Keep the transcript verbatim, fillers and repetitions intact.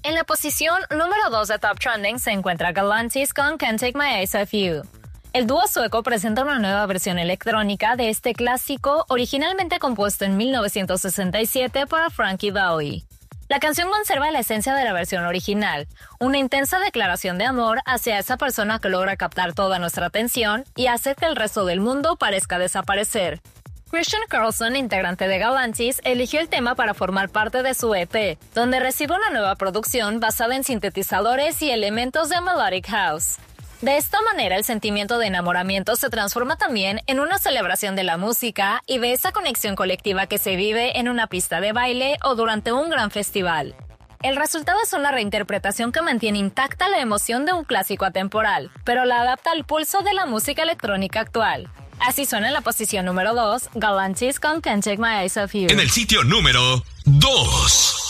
En la posición número dos de Top Trending se encuentra Galantis con Can't Take My Eyes Off You. El dúo sueco presenta una nueva versión electrónica de este clásico, originalmente compuesto en mil novecientos sesenta y siete por Frankie Valli. La canción conserva la esencia de la versión original, una intensa declaración de amor hacia esa persona que logra captar toda nuestra atención y hacer que el resto del mundo parezca desaparecer. Christian Carlson, integrante de Galantis, eligió el tema para formar parte de su E P, donde recibe una nueva producción basada en sintetizadores y elementos de Melodic House. De esta manera, el sentimiento de enamoramiento se transforma también en una celebración de la música y de esa conexión colectiva que se vive en una pista de baile o durante un gran festival. El resultado es una reinterpretación que mantiene intacta la emoción de un clásico atemporal, pero la adapta al pulso de la música electrónica actual. Así suena en la posición número dos, Galantis con Can't Take My Eyes Off You. En el sitio número dos.